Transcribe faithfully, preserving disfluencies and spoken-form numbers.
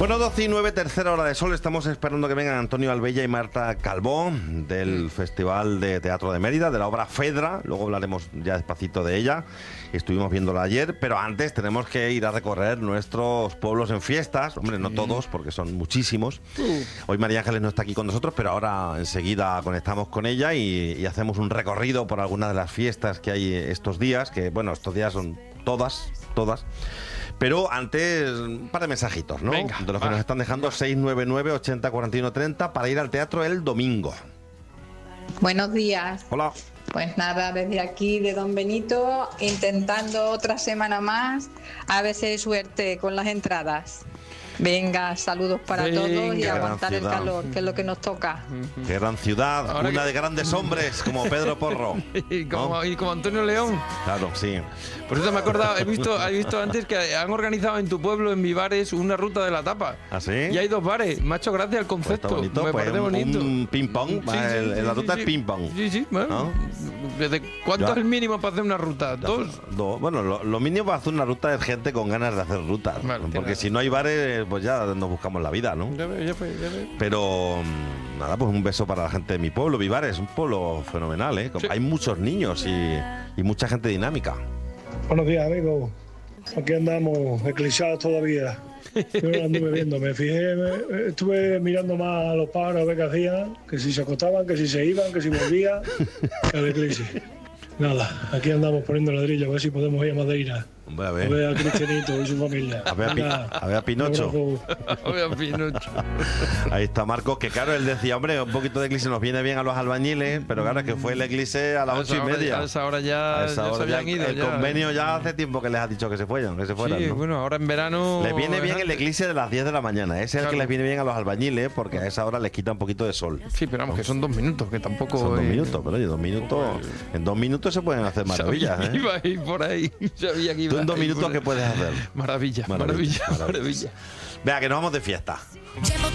Bueno, doce y nueve, tercera hora de sol. Estamos esperando que vengan Antonio Albella y Marta Calvó del Festival de Teatro de Mérida, de la obra Fedra. Luego hablaremos ya despacito de ella. Estuvimos viéndola ayer, pero antes tenemos que ir a recorrer nuestros pueblos en fiestas. Hombre, no todos, porque son muchísimos. Hoy María Ángeles no está aquí con nosotros, pero ahora enseguida conectamos con ella y, y hacemos un recorrido por algunas de las fiestas que hay estos días, que bueno, estos días son todas, todas. Pero antes, un par de mensajitos, ¿no? Venga, de los que va, nos están dejando va. seis nueve nueve, ochenta, cuarenta y uno, treinta para ir al teatro el domingo. Buenos días. Hola. Pues nada, desde aquí de Don Benito, intentando otra semana más, a ver si hay suerte con las entradas. Venga, saludos para Venga, todos y gran aguantar el ciudad. calor, que es lo que nos toca. Qué gran ciudad, Ahora una que- de grandes hombres como Pedro Porro. Y como, ¿No? y como Antonio León. Claro, sí. Por eso me he acordado, he visto, he visto antes que han organizado en tu pueblo, en Vivares, una ruta de la tapa. ¿Ah, sí? Y hay dos bares. Me ha hecho gracia el Pues concepto. está bonito, me pues parece un, bonito. un ping-pong. Sí, va, sí, el- sí, la sí, ruta sí. es ping-pong. Sí, sí. Bueno, ¿No? ¿desde cuánto Ya. es el mínimo para hacer una ruta? ¿Dos? Dos. Bueno, lo, lo mínimo para hacer una ruta es gente con ganas de hacer rutas. Vale, porque tiene si no hay bares, pues ya nos buscamos la vida, ¿no? Ya ve, ya ve, ya ve. Pero mm, nada, pues un beso para la gente de mi pueblo, Vivares, un pueblo fenomenal, ¿eh? Sí. Hay muchos niños y, y mucha gente dinámica. Buenos días, amigos. Aquí andamos eclipsados todavía. Yo no anduve viendo, me fijé, me- estuve mirando más a los pájaros a ver qué hacían, que si se acostaban, que si se iban, que si volvían, que el eclipse. Nada, aquí andamos poniendo ladrillo, a ver si podemos ir a Madeira, Hombre, a a ver. ver a Cristianito y su familia. A ver a, Pi- Venga, a ver a Pinocho. un abrazo. Oye, Pinocho. Ahí está Marcos, que claro, él decía, hombre, un poquito de eclipse nos viene bien a los albañiles, pero claro, es que fue el eclipse a las A ocho y esa hora- media. A esa hora ya, A esa ya hora se ya habían ido. el ya. convenio ya hace tiempo que les ha dicho que se fueran, que se fueran, Sí, ¿no? bueno, ahora en verano... Les viene bien es el antes. eclipse de las diez de la mañana. Ese es el Claro. que les viene bien a los albañiles porque a esa hora les quita un poquito de sol. Sí, pero vamos, que son dos minutos, que tampoco... Son dos eh, minutos, pero oye, dos minutos. En dos minutos se pueden hacer maravillas, Sabía que ¿eh? iba a ir por ahí. Sabía que iba Tú en dos a ir minutos, por ahí. ¿qué puedes hacer? Maravilla, Maravilla, maravilla, maravilla. maravilla. Vea, que nos vamos de fiesta.